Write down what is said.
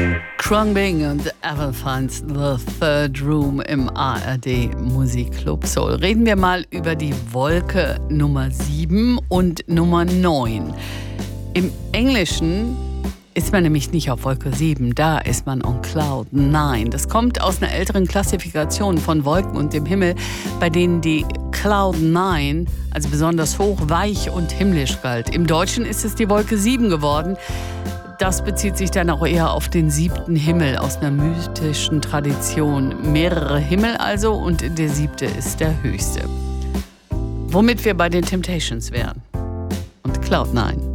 Khruangbin und Ever finds the Third Room im ARD Musikclub Soul. Reden wir mal über die Wolke Nummer 7 und Nummer 9. Im Englischen ist man nämlich nicht auf Wolke 7, da ist man on Cloud 9. Das kommt aus einer älteren Klassifikation von Wolken und dem Himmel, bei denen die Cloud 9, also besonders hoch, weich und himmlisch galt. Im Deutschen ist es die Wolke 7 geworden. Das bezieht sich dann auch eher auf den 7. Himmel aus einer mythischen Tradition. Mehrere Himmel also und der 7. ist der höchste. Womit wir bei den Temptations wären. Und Cloud 9.